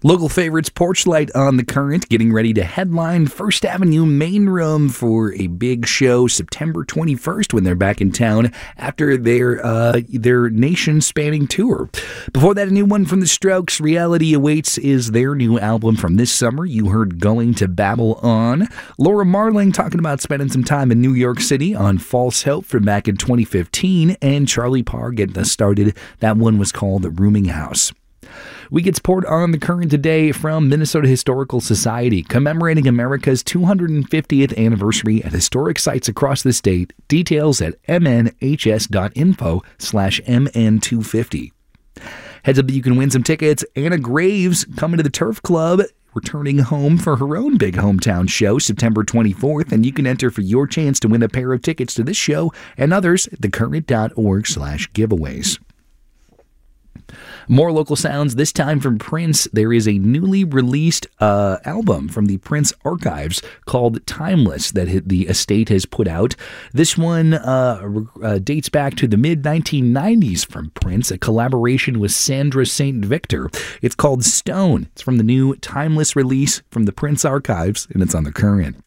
Local favorites Porchlight on the Current getting ready to headline First Avenue Main Room for a big show September 21st when they're back in town after their nation-spanning tour. Before that, a new one from The Strokes, Reality Awaits, is their new album from this summer. You heard Going to Babble On. Laura Marling talking about spending some time in New York City on False Hope from back in 2015, and Charlie Parr getting us started. That one was called Rooming House. We get support on the current today from Minnesota Historical Society, commemorating America's 250th anniversary at historic sites across the state. Details at mnhs.info/mn250. Heads up that you can win some tickets. Anna Graves coming to the Turf Club, returning home for her own big hometown show September 24th, and you can enter for your chance to win a pair of tickets to this show and others at thecurrent.org/giveaways. More local sounds, this time from Prince. There is a newly released album from the Prince archives called Timeless that the estate has put out. This one dates back to the mid-1990s from Prince, a collaboration with Sandra St. Victor. It's called Stone. It's from the new Timeless release from the Prince archives, and it's on The Current.